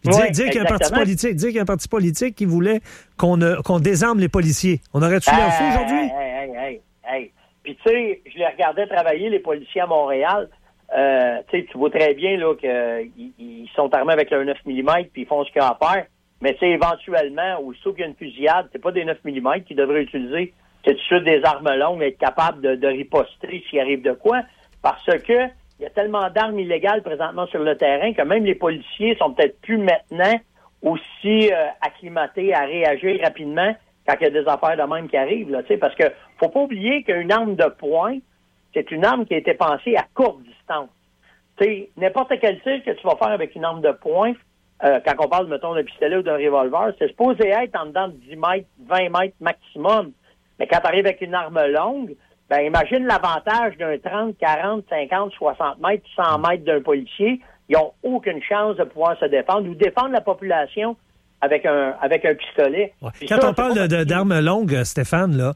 Dire qu'il y a un parti politique qui voulait qu'on désarme les policiers. On aurait-tu leur fou aujourd'hui? Hey. Puis tu sais, je les regardais travailler, les policiers à Montréal. Tu vois très bien là qu'ils sont armés avec leur 9 mm puis ils font ce qu'ils ont à faire. Mais c'est éventuellement, aussitôt qu'il y a une fusillade, c'est pas des 9 mm qu'ils devraient utiliser, c'est tout de suite des armes longues, être capable de riposter s'il arrive de quoi. Parce que il y a tellement d'armes illégales présentement sur le terrain que même les policiers sont peut-être plus maintenant aussi acclimatés à réagir rapidement quand il y a des affaires de même qui arrivent. Là, parce que faut pas oublier qu'une arme de poing, c'est une arme qui a été pensée à courte distance. T'sais, n'importe quel tir que tu vas faire avec une arme de poing, quand on parle, mettons, d'un pistolet ou d'un revolver, c'est supposé être en dedans de 10 mètres, 20 mètres maximum. Mais quand tu arrives avec une arme longue, ben imagine l'avantage d'un 30, 40, 50, 60 mètres, 100 mètres d'un policier. Ils n'ont aucune chance de pouvoir se défendre ou défendre la population avec un pistolet. Ouais. Quand on parle d'armes longues, Stéphane, là,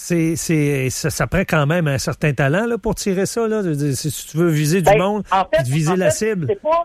ça prend quand même un certain talent là, pour tirer ça. Là. Si tu veux viser du monde, viser la cible.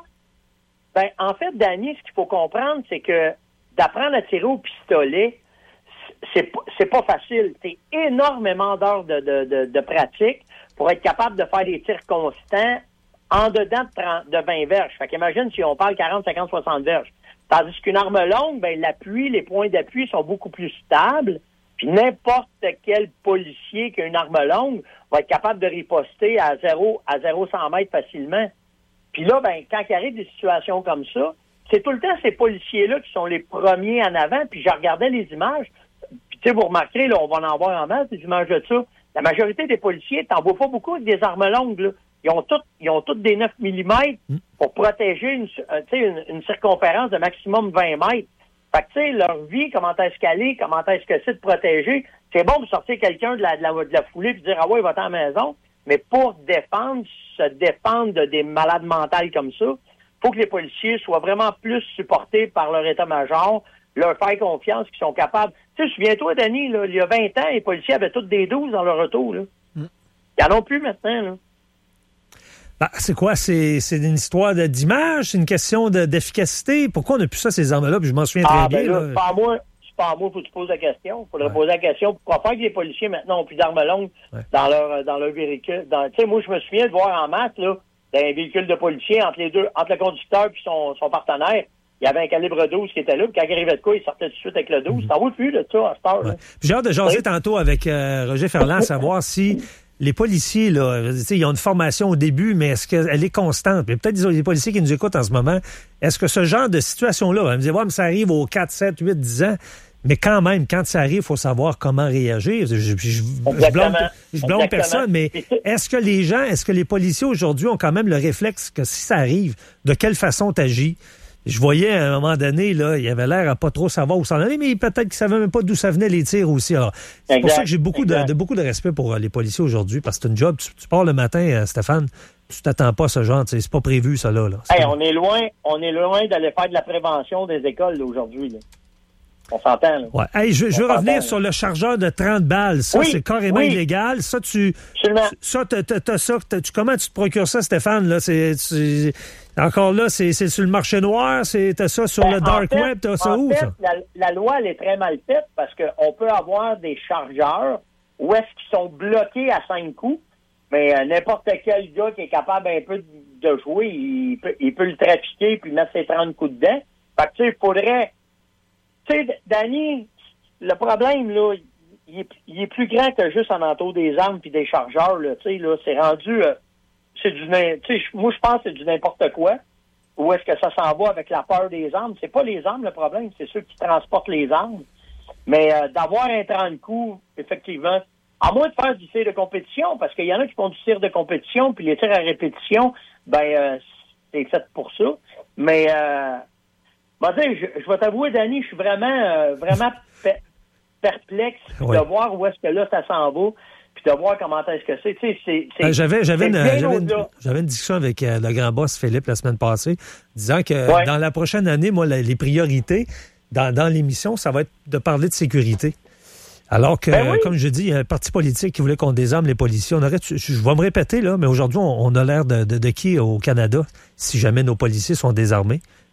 En fait, Danny, ce qu'il faut comprendre, c'est que d'apprendre à tirer au pistolet, c'est pas facile. C'est énormément d'heures de pratique pour être capable de faire des tirs constants en dedans de 20 verges. Fait qu'imagine si on parle 40, 50, 60 verges. Tandis qu'une arme longue, ben l'appui, les points d'appui sont beaucoup plus stables. Puis n'importe quel policier qui a une arme longue va être capable de riposter à 0-100 mètres facilement. Puis là, ben quand il arrive des situations comme ça, c'est tout le temps ces policiers-là qui sont les premiers en avant. Puis je regardais les images. Puis tu sais, vous remarquerez, là, on va en voir en masse des images de ça. La majorité des policiers, t'en vois pas beaucoup avec des armes longues, là. Ils ont toutes des 9 mm pour protéger une circonférence de maximum 20 mètres. Fait que, tu sais, leur vie, comment est-ce qu'elle est, comment est-ce que c'est de protéger. C'est bon de sortir quelqu'un de la foulée et dire, ah ouais, va-t'en à la maison. Mais pour se défendre de des malades mentales comme ça, faut que les policiers soient vraiment plus supportés par leur état-major, leur faire confiance, qu'ils sont capables. Tu sais, souviens-toi, Danny, là, il y a 20 ans, les policiers avaient tous des 12 dans leur auto, là. Ils n'en ont plus maintenant, là. Ben, c'est quoi? C'est une histoire d'image? C'est une question d'efficacité? Pourquoi on n'a plus ça, ces armes-là? Puis je m'en souviens très bien. Là. C'est pas à moi, faut que tu poses la question. Il faudrait poser la question. Pourquoi faire que les policiers, maintenant, n'ont plus d'armes longues dans leur véhicule? Tu sais, moi, je me souviens de voir en masse, là, dans un véhicule de policiers, entre le conducteur et son partenaire, il y avait un calibre 12 qui était là, puis quand il arrivait de quoi, il sortait tout de suite avec le 12. T'en vois plus, là, ça, à cette heure, là. Puis j'ai hâte de jaser tantôt avec Roger Ferland, savoir si les policiers, là, ils ont une formation au début, mais est-ce qu'elle est constante? Mais peut-être des policiers qui nous écoutent en ce moment, est-ce que ce genre de situation-là, on va me dire, ouais, mais ça arrive aux 4, 7, 8, 10 ans, mais quand même, quand ça arrive, il faut savoir comment réagir. Je blâme personne, mais est-ce que les policiers aujourd'hui ont quand même le réflexe que si ça arrive, de quelle façon t'agis? Je voyais à un moment donné, là, il avait l'air à pas trop savoir où s'en aller, mais peut-être qu'il savait même pas d'où ça venait les tirs aussi. Alors, c'est pour ça que j'ai beaucoup de respect pour les policiers aujourd'hui, parce que c'est une job. Tu pars le matin, Stéphane, tu t'attends pas à ce genre, c'est pas prévu, ça, là. On est loin d'aller faire de la prévention des écoles, là, aujourd'hui, là. On s'entend, là. Ouais. Hey, je veux revenir sur le chargeur de 30 balles. Ça, c'est carrément illégal. Ça, comment tu te procures ça, Stéphane, là? Encore là, c'est sur le marché noir, t'as ça sur le dark web, t'as ça où, ça? La loi, elle est très mal faite parce qu'on peut avoir des chargeurs où est-ce qu'ils sont bloqués à 5 coups, mais n'importe quel gars qui est capable un peu de jouer, il peut le trafiquer puis mettre ses 30 coups dedans. Fait que, tu sais, il faudrait... Tu sais, Danny, le problème, là, il est plus grand que juste en entour des armes puis des chargeurs, là, tu sais, là, c'est rendu... moi, je pense que c'est du n'importe quoi. Où est-ce que ça s'en va avec la peur des armes? C'est pas les armes le problème, c'est ceux qui transportent les armes. Mais d'avoir un 30 coups, effectivement, à moins de faire du tir de compétition, parce qu'il y en a qui font du tir de compétition, puis les tirs à répétition, c'est fait pour ça. Mais, je vais t'avouer, Danny, je suis vraiment perplexe de voir où est-ce que là, ça s'en va. Puis de voir comment est-ce que c'est. J'avais une discussion avec le grand boss Philippe la semaine passée, disant que dans la prochaine année, moi, les priorités dans l'émission, ça va être de parler de sécurité. Alors que, comme je dis, il y a un parti politique qui voulait qu'on désarme les policiers. Je vais me répéter, là, mais aujourd'hui, on a l'air de qui au Canada, si jamais nos policiers sont désarmés?